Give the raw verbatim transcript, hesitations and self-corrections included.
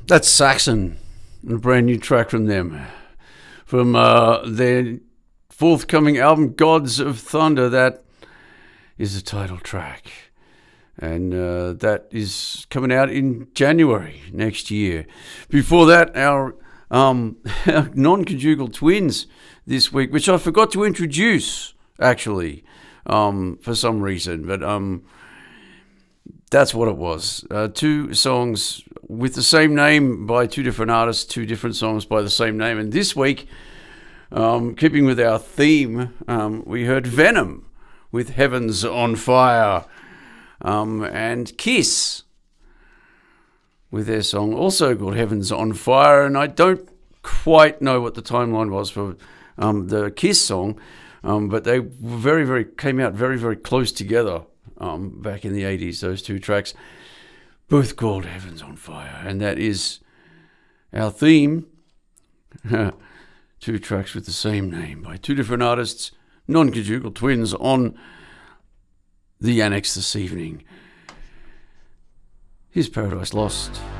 That's Saxon, a brand new track from them, from uh, their forthcoming album, Gods of Thunder. That is the title track, and uh, that is coming out in January next year. Before that, our, um, our non-conjugal twins this week, which I forgot to introduce, actually, um, for some reason, but um, that's what it was. Uh, two songs with the same name by two different artists, two different songs by the same name. And this week, um, keeping with our theme, um, we heard Venom with Heavens on Fire, um, and Kiss with their song also called Heavens on Fire. And I don't quite know what the timeline was for um, the Kiss song, um, but they very, very came out very, very close together um, back in the eighties, those two tracks. Both called Heavens on Fire, and that is our theme. Two tracks with the same name by two different artists, non-conjugal twins, on the Annex this evening. Here's Paradise Lost.